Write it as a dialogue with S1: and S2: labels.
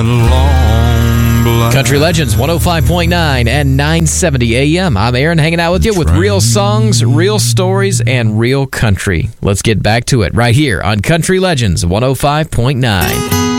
S1: Country Legends 105.9 and 970 AM. I'm Aaron, hanging out with you with real songs, real stories, and real country. Let's get back to it right here on Country Legends 105.9.